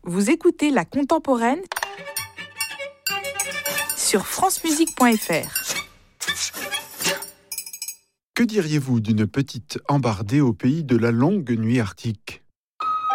Vous écoutez La Contemporaine sur francemusique.fr. Que diriez-vous d'une petite embardée au pays de la longue nuit arctique ?